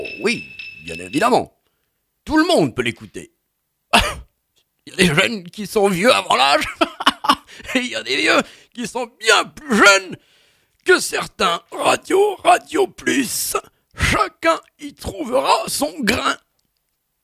Oh oui, bien évidemment. Tout le monde peut l'écouter. Il y a des jeunes qui sont vieux avant l'âge, et il y a des vieux qui sont bien plus jeunes que certains. Radio Plus. Chacun y trouvera son grain.